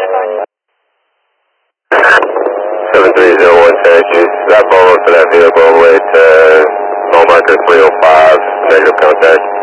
7301 that Volvo for that vehicle with mile marker 305, negative contact.